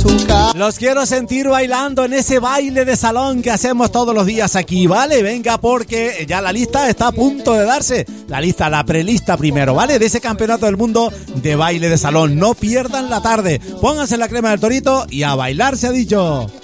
azúcar. Los quiero sentir bailando en ese baile de salón que hacemos todos los días aquí, ¿vale? Venga, porque ya la lista está a punto de darse. La prelista primero, ¿vale? De ese campeonato del mundo de baile de salón. No pierdan la tarde. Pónganse la crema del Torito y a bailar se ha dicho.